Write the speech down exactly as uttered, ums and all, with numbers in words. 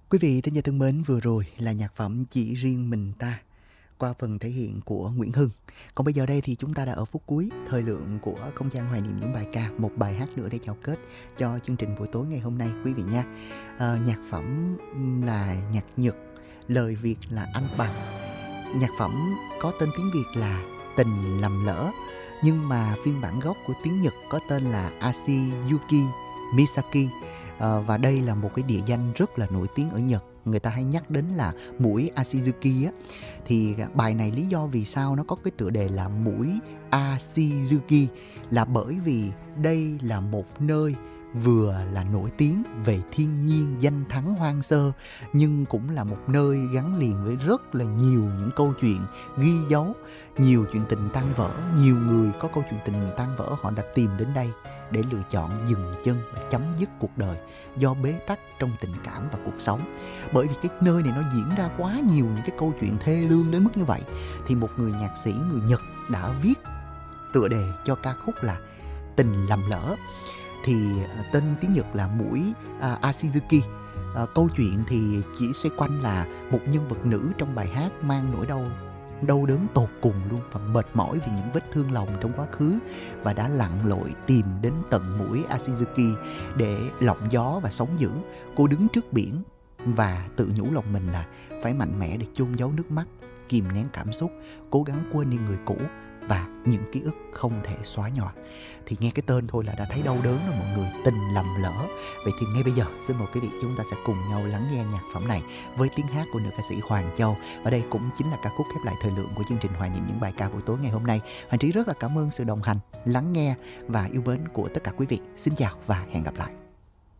Quý vị thính giả thân mến, vừa rồi là nhạc phẩm Chỉ Riêng Mình Ta qua phần thể hiện của Nguyễn Hưng. Còn bây giờ đây thì chúng ta đã ở phút cuối thời lượng của không gian hoài niệm những bài ca, một bài hát nữa để chào kết cho chương trình buổi tối ngày hôm nay quý vị nha. À, nhạc phẩm là nhạc Nhật, lời Việt là Anh Bằng. Nhạc phẩm có tên tiếng Việt là Tình Lầm Lỡ, nhưng mà phiên bản gốc của tiếng Nhật có tên là Ashiyuki Misaki. À, và đây là một cái địa danh rất là nổi tiếng ở Nhật. Người ta hay nhắc đến là mũi Ashiyuki á. Thì bài này lý do vì sao nó có cái tựa đề là mũi Ashiyuki là bởi vì đây là một nơi vừa là nổi tiếng về thiên nhiên danh thắng hoang sơ, nhưng cũng là một nơi gắn liền với rất là nhiều những câu chuyện ghi dấu, nhiều chuyện tình tan vỡ. Nhiều người có câu chuyện tình tan vỡ họ đã tìm đến đây để lựa chọn dừng chân và chấm dứt cuộc đời do bế tắc trong tình cảm và cuộc sống. Bởi vì cái nơi này nó diễn ra quá nhiều những cái câu chuyện thê lương đến mức như vậy, thì một người nhạc sĩ người Nhật đã viết tựa đề cho ca khúc là Tình Lầm Lỡ. Thì tên tiếng Nhật là mũi uh, Ashiyuki. Uh, câu chuyện thì chỉ xoay quanh là một nhân vật nữ trong bài hát mang nỗi đau đau đớn tột cùng luôn và mệt mỏi vì những vết thương lòng trong quá khứ, và đã lặn lội tìm đến tận mũi Ashiyuki để lọng gió và sống dữ. Cô đứng trước biển và tự nhủ lòng mình là phải mạnh mẽ để chôn giấu nước mắt, kìm nén cảm xúc, cố gắng quên đi người cũ và những ký ức không thể xóa nhòa. Thì nghe cái tên thôi là đã thấy đau đớn rồi mọi người, Tình Lầm Lỡ. Vậy thì ngay bây giờ xin mời quý vị chúng ta sẽ cùng nhau lắng nghe nhạc phẩm này với tiếng hát của nữ ca sĩ Hoàng Châu. Và đây cũng chính là ca khúc khép lại thời lượng của chương trình Hoài Niệm Những Bài Ca buổi tối ngày hôm nay. Hoàng Trí rất là cảm ơn sự đồng hành, lắng nghe và yêu mến của tất cả quý vị. Xin chào và hẹn gặp lại.